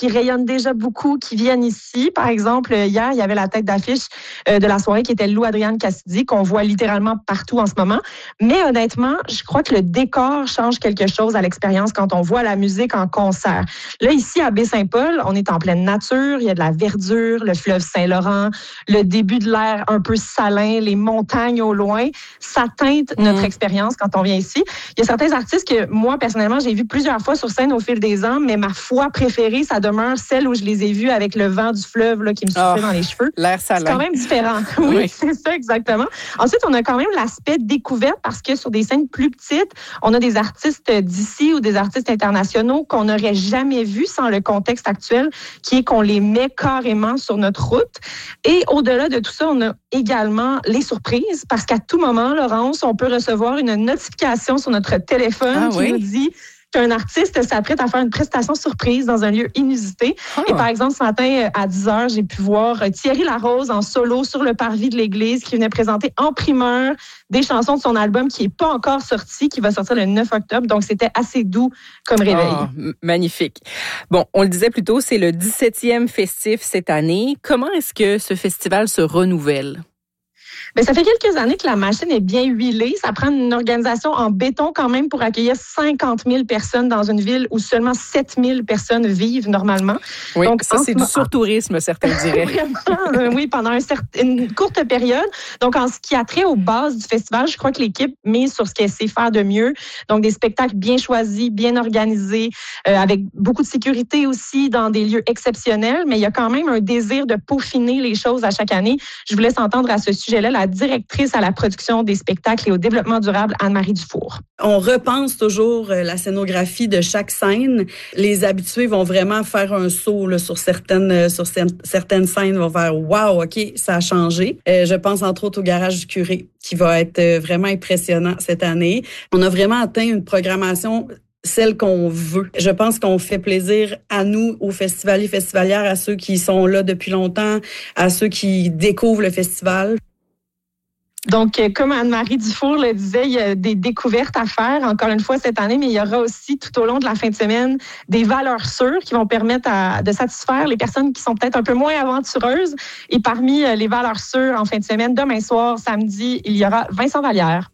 qui rayonnent déjà beaucoup, qui viennent ici. Par exemple, hier, il y avait la tête d'affiche de la soirée qui était Lou Adrienne Cassidy, qu'on voit littéralement partout en ce moment. Mais honnêtement, je crois que le décor change quelque chose à l'expérience quand on voit la musique en concert. Là, ici, à Baie-Saint-Paul, on est en pleine nature, il y a de la verdure, le fleuve Saint-Laurent, le début de l'air un peu salin, les montagnes au loin. Ça teinte notre expérience quand on vient ici. Il y a certains artistes que moi, personnellement, j'ai vu plusieurs fois sur scène au fil des ans, mais ma fois préférée, ça demeure celle où je les ai vus avec le vent du fleuve là, qui me soufflait dans les cheveux. L'air salin. C'est quand même différent. Oui, c'est ça, exactement. Ensuite, on a quand même l'aspect découverte parce que sur des scènes plus petites, on a des artistes d'ici ou des artistes internationaux qu'on n'aurait jamais vus sans le contexte actuel, qui est qu'on les met carrément sur notre route. Et au-delà de tout ça, on a également les surprises parce qu'à tout moment, Laurence, on peut recevoir une notification sur notre téléphone nous dit qu'un artiste s'apprête à faire une prestation surprise dans un lieu inusité. Et par exemple, ce matin, à 10h, j'ai pu voir Thierry Larose en solo sur le parvis de l'église qui venait présenter en primeur des chansons de son album qui n'est pas encore sorti, qui va sortir le 9 octobre. Donc, c'était assez doux comme réveil. Magnifique. Bon, on le disait plus tôt, c'est le 17e festif cette année. Comment est-ce que ce festival se renouvelle? Bien, ça fait quelques années que la machine est bien huilée. Ça prend une organisation en béton quand même pour accueillir 50 000 personnes dans une ville où seulement 7 000 personnes vivent normalement. Oui, donc, ça, c'est du surtourisme, certains diraient. Vraiment, oui, pendant une courte période. Donc, en ce qui a trait aux bases du festival, je crois que l'équipe mise sur ce qu'elle sait faire de mieux. Donc, des spectacles bien choisis, bien organisés, avec beaucoup de sécurité aussi dans des lieux exceptionnels. Mais il y a quand même un désir de peaufiner les choses à chaque année. Je vous laisse entendre à ce sujet-là la directrice à la production des spectacles et au développement durable, Anne-Marie Dufour. On repense toujours la scénographie de chaque scène. Les habitués vont vraiment faire un saut là, sur certaines scènes, vont faire « Wow, OK, ça a changé ». Je pense entre autres au Garage du Curé, qui va être vraiment impressionnant cette année. On a vraiment atteint une programmation celle qu'on veut. Je pense qu'on fait plaisir à nous, aux festivaliers, festivalières, à ceux qui sont là depuis longtemps, à ceux qui découvrent le festival. Donc, comme Anne-Marie Dufour le disait, il y a des découvertes à faire, encore une fois, cette année, mais il y aura aussi, tout au long de la fin de semaine, des valeurs sûres qui vont permettre de satisfaire les personnes qui sont peut-être un peu moins aventureuses. Et parmi les valeurs sûres, en fin de semaine, demain soir, samedi, il y aura Vincent Vallière.